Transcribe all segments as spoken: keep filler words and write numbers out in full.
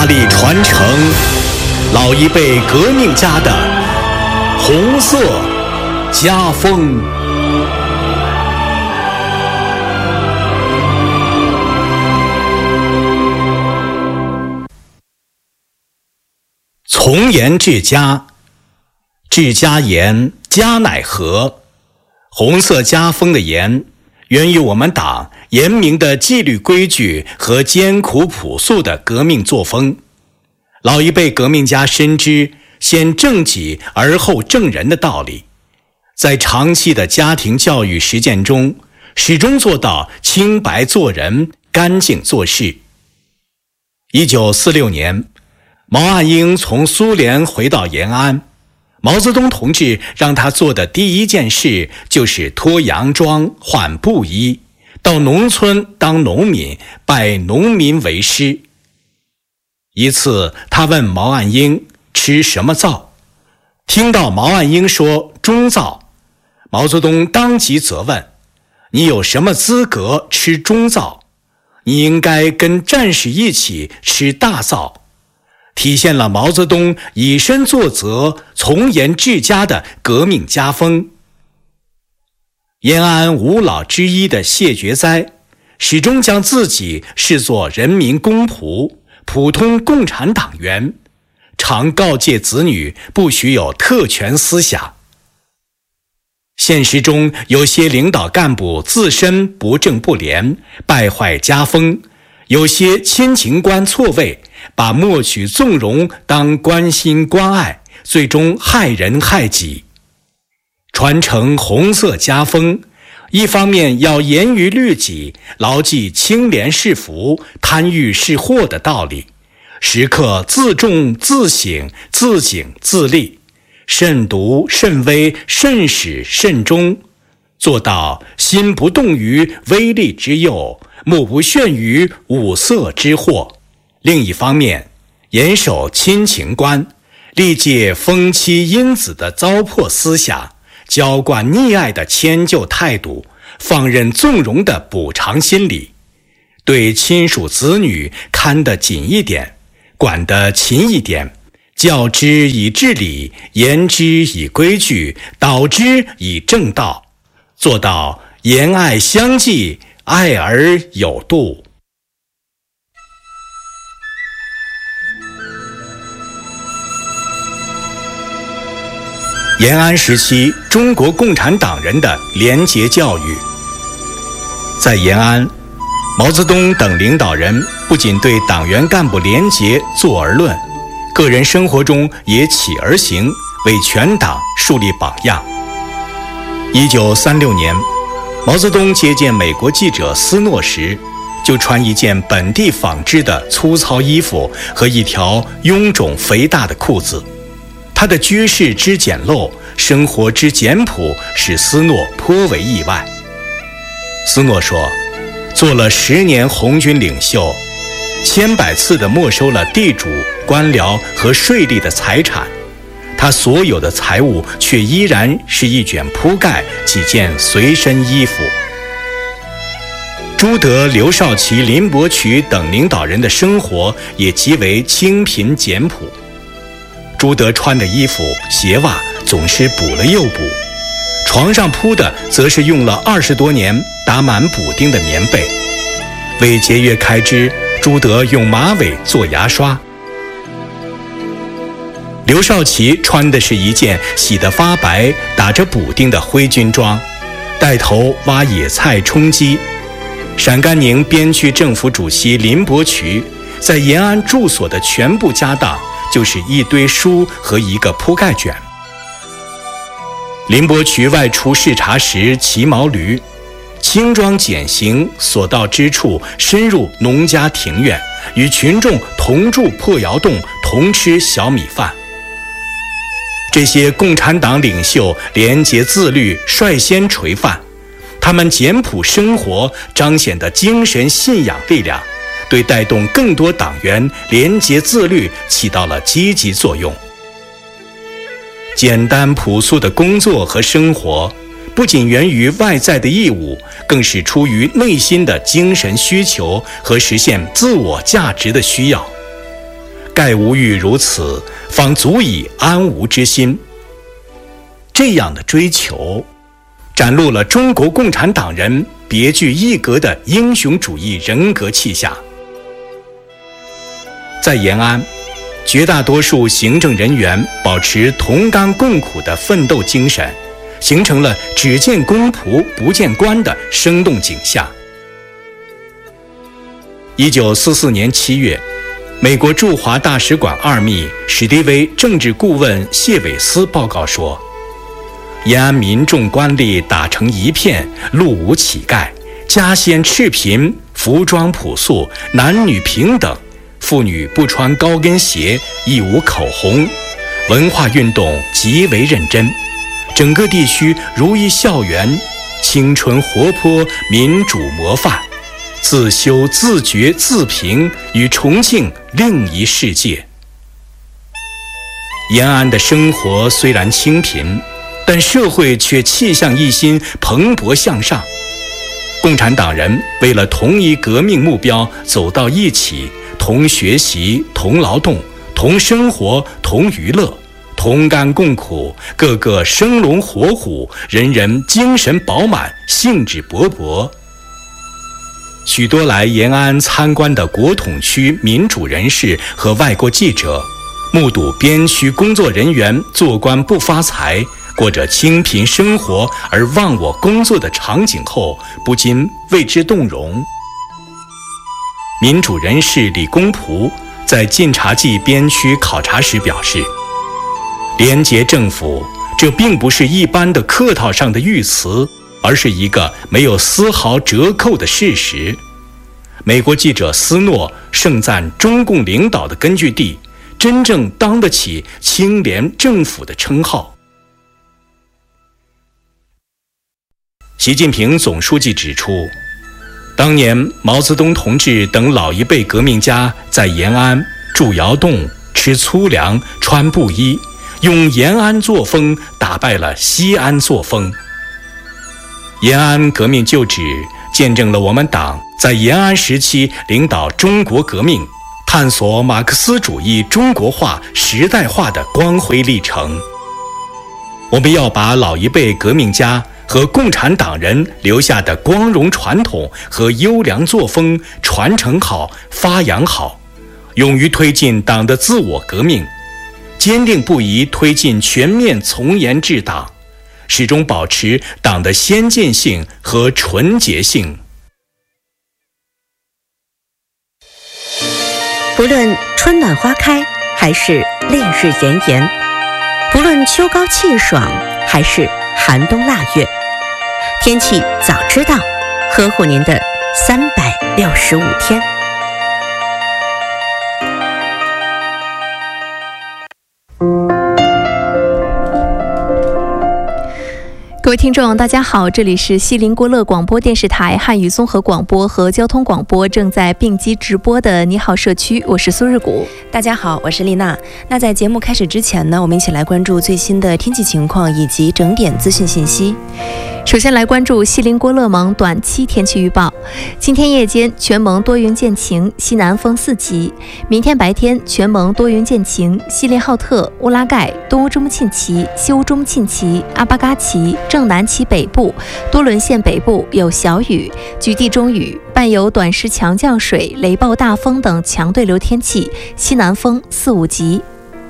力传承老一辈革命家的红色家风。从严治家，治家严，家乃和。红色家风的严，源于我们党严明的纪律规矩和艰苦朴素的革命作风。老一辈革命家深知先正己而后正人的道理，在长期的家庭教育实践中，始终做到清白做人，干净做事。一九四六年，毛岸英从苏联回到延安，毛泽东同志让他做的第一件事就是脱洋装换布衣，到农村当农民，拜农民为师。一次他问毛岸英吃什么皂，听到毛岸英说中皂，毛泽东当即责问：你有什么资格吃中皂？你应该跟战士一起吃大皂。体现了毛泽东以身作则、从严治家的革命家风。延安五老之一的谢觉哉，始终将自己视作人民公仆、普通共产党员，常告诫子女不许有特权思想。现实中有些领导干部自身不正不廉，败坏家风，有些亲情观错位，把默许纵容当关心关爱，最终害人害己。传承红色家风，一方面要严于律己，牢记清廉是福、贪欲是祸的道理，时刻自重自省、自警自立，慎独慎微、慎始慎终，做到心不动于微利之诱，目不眩于五色之祸。另一方面，严守亲情观，历戒风妻荫子的糟粕思想，浇灌溺爱的迁就态度，放任纵容的补偿心理，对亲属子女看得紧一点，管得勤一点，教之以治理，严之以规矩，导之以正道，做到严爱相济，爱而有度。延安时期中国共产党人的廉洁教育。在延安，毛泽东等领导人不仅对党员干部廉洁坐而论，个人生活中也起而行，为全党树立榜样。一九三六年，毛泽东接见美国记者斯诺时，就穿一件本地纺织的粗糙衣服和一条臃肿肥大的裤子。他的居室之简陋，生活之简朴，使斯诺颇为意外。斯诺说，做了十年红军领袖，千百次地没收了地主、官僚和税吏的财产，他所有的财物却依然是一卷铺盖、几件随身衣服。朱德、刘少奇、林伯渠等领导人的生活也极为清贫简朴。朱德穿的衣服、鞋袜总是补了又补，床上铺的则是用了二十多年打满补丁的棉被。为节约开支，朱德用马尾做牙刷。刘少奇穿的是一件洗得发白、打着补丁的灰军装，带头挖野菜充饥。陕甘宁边区政府主席林伯渠在延安住所的全部家当就是一堆书和一个铺盖卷。林伯渠外出视察时骑毛驴，轻装简行，所到之处深入农家庭院，与群众同住破窑洞，同吃小米饭。这些共产党领袖廉洁自律，率先垂范，他们简朴生活彰显的精神信仰力量，对带动更多党员廉洁自律起到了积极作用。简单朴素的工作和生活，不仅源于外在的义务，更是出于内心的精神需求和实现自我价值的需要。 盖无欲如此，方足以安吾之心。这样的追求，展露了中国共产党人别具一格的英雄主义人格气象。在延安，绝大多数行政人员保持同甘共苦的奋斗精神，形成了只见公仆不见官的生动景象。一九四四年七月，美国驻华大使馆二秘史迪威政治顾问谢韦斯报告说，延安民众官吏打成一片，路无乞丐，家先赤贫，服装朴素，男女平等，妇女不穿高跟鞋，亦无口红，文化运动极为认真，整个地区如一校园，青春活泼，民主模范，自修自觉自评，与重庆另一世界。延安的生活虽然清贫，但社会却气象一新，蓬勃向上。共产党人为了同一革命目标走到一起，同学习，同劳动，同生活，同娱乐，同甘共苦，个个生龙活虎，人人精神饱满，兴致勃勃。许多来延安参观的国统区民主人士和外国记者，目睹边区工作人员做官不发财，过着清贫生活而忘我工作的场景后，不禁为之动容。民主人士李公仆在晋察冀边区考察时表示，廉洁政府这并不是一般的客套上的语词，而是一个没有丝毫折扣的事实。美国记者斯诺盛赞中共领导的根据地真正当得起清廉政府的称号。习近平总书记指出，当年毛泽东同志等老一辈革命家在延安住窑洞，吃粗粮，穿布衣，用延安作风打败了西安作风。延安革命旧址见证了我们党在延安时期领导中国革命，探索马克思主义中国化时代化的光辉历程。我们要把老一辈革命家和共产党人留下的光荣传统和优良作风传承好，发扬好，勇于推进党的自我革命，坚定不移推进全面从严治党，始终保持党的先进性和纯洁性。 不论春暖花开还是烈日炎炎，不论秋高气爽还是寒冬腊月，天气早知道，呵护您的三百六十五天。 各位听众大家好，这里是锡林郭勒广播电视台汉语综合广播和交通广播正在并机直播的你好社区，我是苏日谷。 大家好，我是丽娜。那在节目开始之前呢，我们一起来关注最新的天气情况以及整点资讯信息。 首先来关注锡林郭勒盟短期天气预报。今天夜间全盟多云见晴，西南风四级。明天白天全盟多云见晴，锡林浩特、乌拉盖、东乌中沁旗、西乌中沁旗、阿巴嘎旗、正南旗北部、多伦县北部有小雨，局地中雨，伴有短时强降水、雷暴大风等强对流天气，西南风四五级。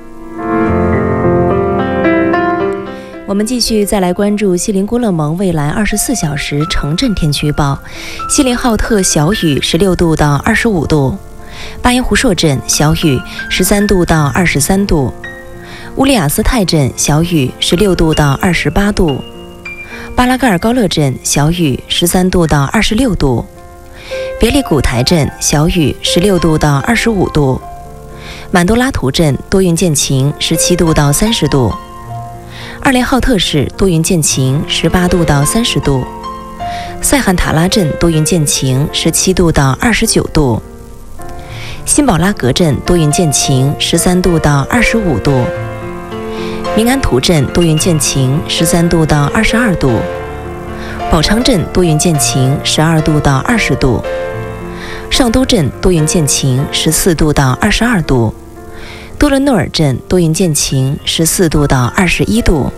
我们继续再来关注锡林郭勒盟未来二十四小时城镇天气预报。锡林浩特小雨十六度到二十五度，巴彦湖硕镇小雨十三度到二十三度，乌里雅斯泰镇小雨十六度到二十八度，巴拉盖尔高勒镇小雨十三度到二十六度，别里古台镇小雨十六度到二十五度，满多拉图镇多云见晴十七度到三十度，二连浩特市多云见晴十八度到三十度，塞罕塔拉镇多云见晴十七度到二十九度，辛宝拉格镇多云见晴十三度到二十五度，明安图镇多云见晴十三度到二十二度，宝昌镇多云见晴十二度到二十度，上都镇多云见晴十四度到二十二度， 多伦诺尔镇多云见晴，十四度到二十一度。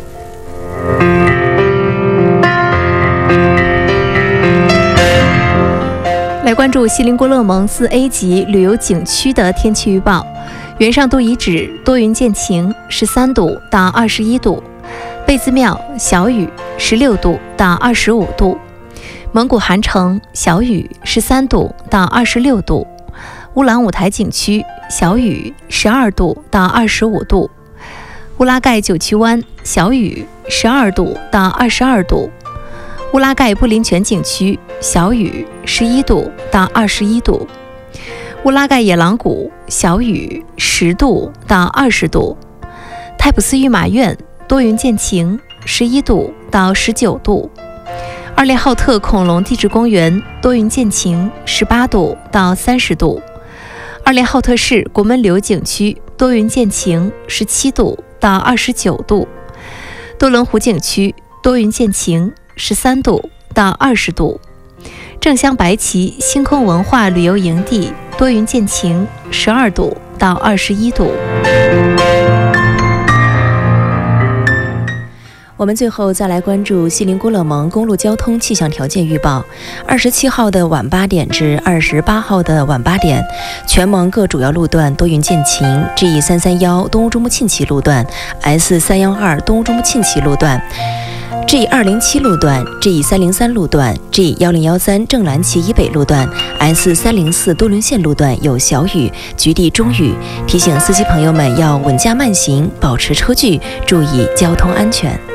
来关注锡林郭勒盟四 A 级旅游景区的天气预报。元上都遗址多云见晴，十三度到二十一度；贝兹庙小雨，十六度到二十五度；蒙古汗城小雨，十三度到二十六度；乌兰舞台景区小雨，十二度到二十五度；乌拉盖九曲湾小雨，十二度到二十二度；乌拉盖布林泉景区小雨，十一度到二十一度；乌拉盖野狼谷小雨，十度到二十度；泰普斯御马院多云见晴，十一度到十九度；二列浩特恐龙地质公园多云见晴，十八度到三十度；二列浩特市国门旅游景区多云见晴，十七度到二十九度；多伦湖景区多云见晴，十三度到二十度；正乡白旗星空文化旅游营地多云见晴，十二度到二十一度。 我们最后再来关注锡林郭勒盟公路交通气象条件预报。二十七号的晚八点至二十八号的晚八点，全盟各主要路段多云见晴。G 三三一东乌珠穆沁旗路段、S 三一二东乌珠穆沁旗路段、G 二零七路段、G 三零三路段、G 一零一三正蓝旗以北路段、S 三零四多伦线路段有小雨，局地中雨。提醒司机朋友们要稳驾慢行，保持车距，注意交通安全。